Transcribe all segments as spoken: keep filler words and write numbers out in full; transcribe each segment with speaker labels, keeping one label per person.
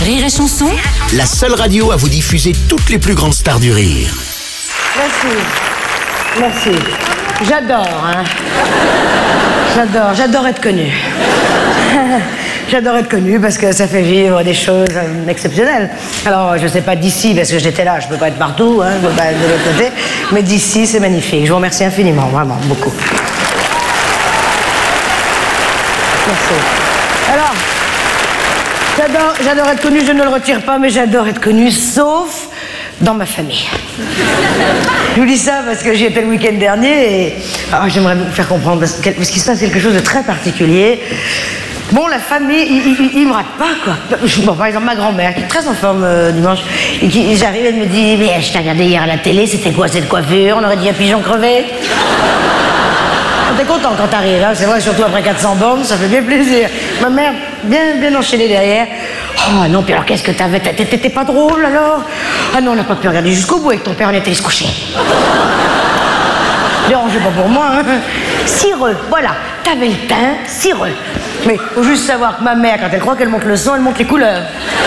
Speaker 1: Rire et Chanson,
Speaker 2: la seule radio à vous diffuser toutes les plus grandes stars du rire.
Speaker 3: Merci. Merci. J'adore, hein. J'adore, j'adore être connue. J'adore être connue parce que ça fait vivre des choses euh, exceptionnelles. Alors, je sais pas d'ici, parce que j'étais là, je peux pas être partout, hein, je peux pas être de l'autre côté, mais d'ici, c'est magnifique. Je vous remercie infiniment, vraiment, beaucoup. Merci. Alors, j'adore, j'adore être connue, je ne le retire pas, mais j'adore être connue, sauf dans ma famille. Je vous dis ça parce que j'y étais le week-end dernier et oh, j'aimerais vous faire comprendre, parce qu'il se passe quelque chose de très particulier. Bon, la famille, ils il, il me ratent pas, quoi. Bon, par exemple, ma grand-mère, qui est très en forme euh, dimanche, et qui, j'arrive, elle me dit, mais je t'ai regardé hier à la télé, c'était quoi cette coiffure? On aurait dit un pigeon crevé. T'es content quand t'arrives, hein, c'est vrai, surtout après quatre cents bornes, ça fait bien plaisir. Ma mère, bien, bien enchaînée derrière. Oh non, puis alors qu'est-ce que t'avais? T'étais pas drôle alors? Ah non, on n'a pas pu regarder jusqu'au bout avec ton père, on était allé se coucher. Dérangez pas pour moi, hein. Cireux, voilà, t'avais le teint cireux. Mais faut juste savoir que ma mère, quand elle croit qu'elle monte le son, elle monte les couleurs.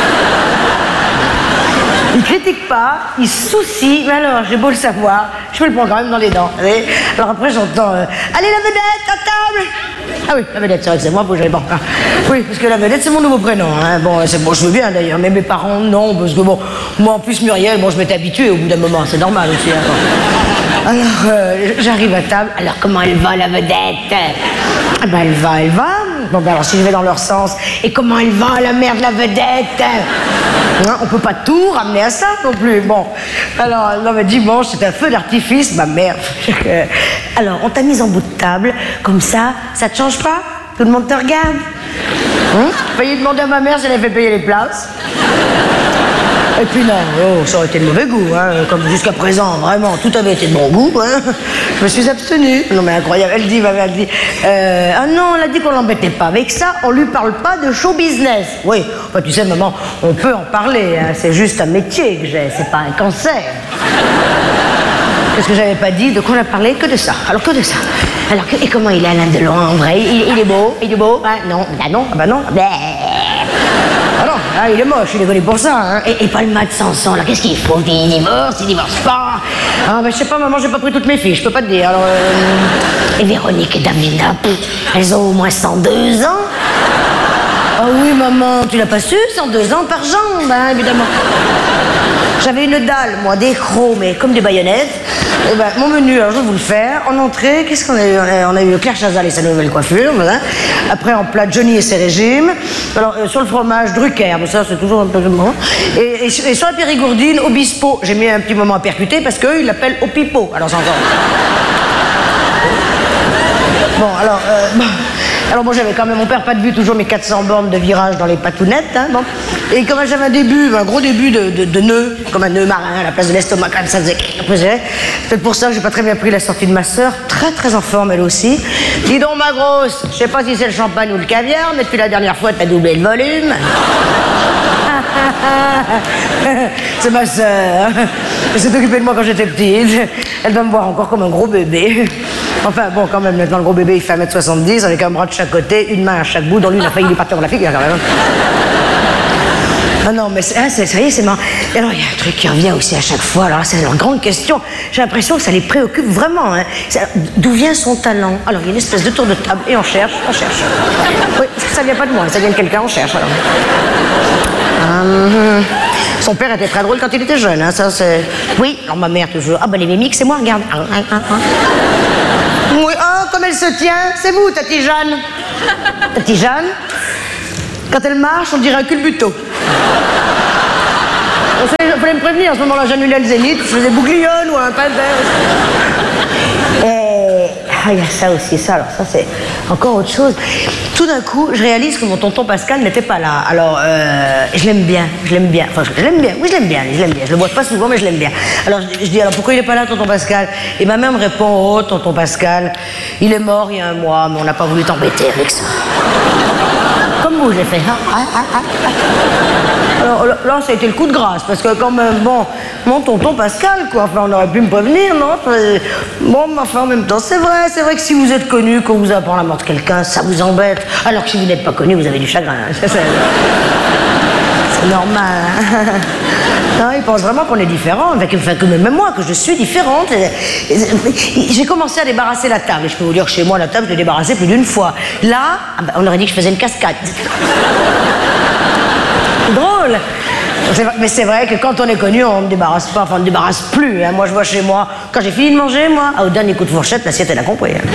Speaker 3: Il critique pas, il se soucie, mais alors, j'ai beau le savoir, je me le prends quand même dans les dents. Vous savez. Alors après, j'entends euh, allez, la vedette, à table! Ah oui, la vedette, c'est vrai que c'est moi, faut que j'aille bon. Oui, parce que la vedette, c'est mon nouveau prénom. Hein. Bon, c'est bon, je veux bien d'ailleurs, mais mes parents, non, parce que bon, moi en plus, Muriel, bon, je m'étais habituée au bout d'un moment, c'est normal aussi. Hein. Alors, euh, j'arrive à table, alors comment elle va, la vedette? Ah ben, elle va, elle va. Bon, ben alors, si je vais dans leur sens, et comment elle va, la mère de la vedette? Hein, on peut pas tout ramener à ça non plus. Bon, alors, non, mais dimanche, c'est un feu d'artifice, ma mère. Alors, on t'a mise en bout de table, comme ça, ça te change pas? Tout le monde te regarde? Hein? Failli demander à ma mère si elle avait fait payer les places. Et puis non, oh, ça aurait été de mauvais goût, hein, comme jusqu'à présent, vraiment, tout avait été de bon goût, hein. Je me suis abstenue. Non mais incroyable, elle dit, ma mère, elle dit, euh, ah non, elle a dit qu'on l'embêtait pas. Avec ça, on lui parle pas de show business. Oui, enfin tu sais, maman, on peut en parler, hein, c'est juste un métier que j'ai, c'est pas un cancer. Qu'est-ce que j'avais pas dit? De quoi on a parlé? Que de ça. Alors que de ça. Alors, que, et comment il est Alain Delon en vrai? il, il est beau? Il est beau? Ah non, bah non, bah non. Bah. Ah non, ah, il est moche, il est connu pour ça. Hein. Et, et Paul Mat Sanson, là, qu'est-ce qu'il faut? Il divorce, il divorce pas. Ah, bah, je sais pas, maman, j'ai pas pris toutes mes filles, je peux pas te dire. Alors, euh... Et Véronique et Davina, elles ont au moins cent deux ans. Ah oui, maman, tu l'as pas su, cent deux ans par jambe, hein, évidemment. J'avais une dalle, moi, des crocs, mais comme des baïonnettes. Et ben, mon menu, alors je vais vous le faire. En entrée, qu'est-ce qu'on a eu? On a eu Claire Chazal et sa nouvelle coiffure, voilà. Après, en plat, Johnny et ses régimes. Alors, euh, sur le fromage, Drucker, mais ça, c'est toujours un peu bon. Et, et, et sur la périgourdine, Obispo. J'ai mis un petit moment à percuter parce qu'eux, ils l'appellent Opipo. Alors, c'est encore... Bon, alors... Euh, bon. Alors moi j'avais quand même, mon père pas de vue, toujours mes quatre cents bornes de virage dans les patounettes, hein, bon. Et comme j'avais un début, un gros début de, de, de nœud, comme un nœud marin à la place de l'estomac, comme ça faisait... C'est peut-être pour ça que j'ai pas très bien pris la sortie de ma sœur, très très en forme elle aussi. Dis donc ma grosse, je sais pas si c'est le champagne ou le caviar, mais depuis la dernière fois t'as doublé le volume. C'est ma sœur. Elle s'est occupée de moi quand j'étais petite. Elle va me voir encore comme un gros bébé. Enfin bon, quand même, maintenant le gros bébé il fait un mètre soixante-dix avec un bras de chaque côté, une main à chaque bout, dont lui il a failli lui partir dans la figure quand même. Ah non, mais hein, ça y est, c'est marrant. Et alors il y a un truc qui revient aussi à chaque fois, alors c'est leur grande question. J'ai l'impression que ça les préoccupe vraiment. Hein. D'où vient son talent? Alors il y a une espèce de tour de table et on cherche, on cherche. Oui, ça vient pas de moi, ça vient de quelqu'un, on cherche alors. Hum, son père était très drôle quand il était jeune, hein, ça c'est... Oui, alors ma mère toujours. Ah ben les mimiques, c'est moi, regarde. Ah, ah, ah, ah. Oui, oh, comme elle se tient, c'est vous, Tati Jeanne. Tati Jeanne, quand elle marche, on dirait un culbuto. Il fallait me prévenir, à ce moment-là, j'annulais le zénith, je faisais bouglione ou un pain Et... Ah, il y a ça aussi, ça, alors ça, c'est encore autre chose. Tout d'un coup, je réalise que mon tonton Pascal n'était pas là. Alors, euh, je l'aime bien, je l'aime bien. Enfin, je l'aime bien, oui, je l'aime bien, je l'aime bien. Je le vois pas souvent, mais je l'aime bien. Alors, je, je dis, alors, pourquoi il n'est pas là, tonton Pascal? Et ma mère me répond, oh, tonton Pascal, il est mort il y a un mois, mais on n'a pas voulu t'embêter avec ça. Comme vous, j'ai fait, hein, ah, ah, ah, ah. Alors là, ça a été le coup de grâce, parce que quand même, bon, mon tonton Pascal, quoi, enfin, on aurait pu me prévenir, non? Bon, mais enfin, en même temps, c'est vrai, c'est vrai que si vous êtes connu, qu'on vous apprend la mort de quelqu'un, ça vous embête, alors que si vous n'êtes pas connu, vous avez du chagrin. C'est normal. Hein. Non, ils pensent vraiment qu'on est différents. Enfin, que, enfin, que même moi, que je suis différente. J'ai commencé à débarrasser la table. Et je peux vous dire que chez moi, la table, je l'ai débarrassée plus d'une fois. Là, ah ben, on aurait dit que je faisais une cascade. C'est drôle. Mais c'est vrai que quand on est connu, on ne débarrasse pas, enfin on ne débarrasse plus. Hein. Moi, je vois chez moi, quand j'ai fini de manger, moi, au dernier coup de fourchette, l'assiette, elle a compris. Hein.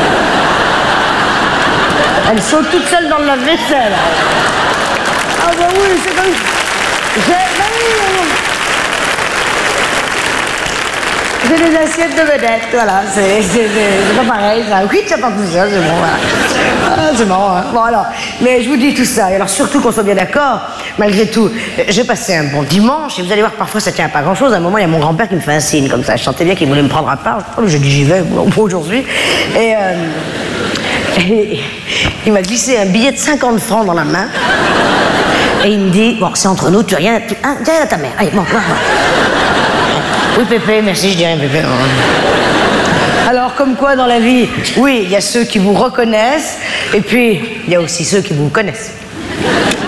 Speaker 3: Elle saute toute seule dans le lave-vaisselle. Ah bah oui, c'est comme... J'ai bah oui, j'ai des assiettes de vedettes, voilà, c'est pas pareil, ça. Oui, ça part tout seul, c'est bon, voilà. Ah, c'est marrant, hein. Bon, alors, mais je vous dis tout ça, et alors surtout qu'on soit bien d'accord, malgré tout, j'ai passé un bon dimanche, et vous allez voir, parfois ça tient à pas grand-chose. À un moment, il y a mon grand-père qui me fait un signe, comme ça, je sentais bien qu'il voulait me prendre à part. J'ai dit, j'y vais, aujourd'hui. Et, euh, et il m'a glissé un billet de cinquante francs dans la main, et il me dit, bon, c'est entre nous, tu as rien, tu, hein, dis rien à ta mère, allez, bon, voilà. Oui, Pépé, merci, je dis rien, Pépé. Alors, comme quoi, dans la vie, oui, il y a ceux qui vous reconnaissent, et puis, il y a aussi ceux qui vous connaissent.